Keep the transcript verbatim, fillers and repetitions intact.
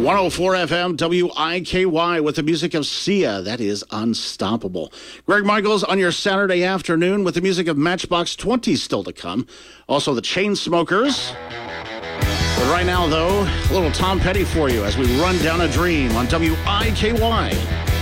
one oh four F M, W I K Y, with the music of Sia. That is Unstoppable. Greg Michaels on your Saturday afternoon with the music of Matchbox twenty still to come. Also the Chainsmokers. But right now, though, a little Tom Petty for you as we run down a dream on W I K Y.